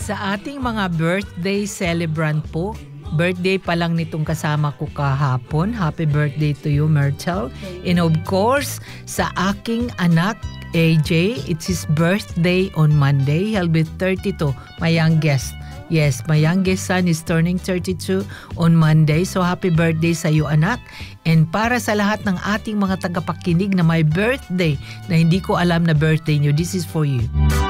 Sa ating mga birthday celebrant po, birthday pa lang nitong kasama ko kahapon. Happy birthday to you, Myrtle. And of course, sa aking anak, AJ, it's his birthday on Monday. He'll be 32, my youngest. Yes, my youngest son is turning 32 on Monday. So happy birthday sa iyo, anak. And para sa lahat ng ating mga tagapakinig na may birthday na hindi ko alam na birthday niyo, this is for you.